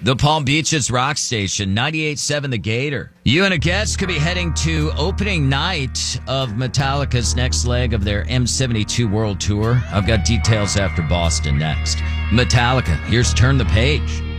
The Palm Beaches Rock Station, 98.7 The Gator. You and a guest could be heading to opening night of Metallica's next leg of their M72 World Tour. I've got details after Boston next. Metallica, here's Turn the Page.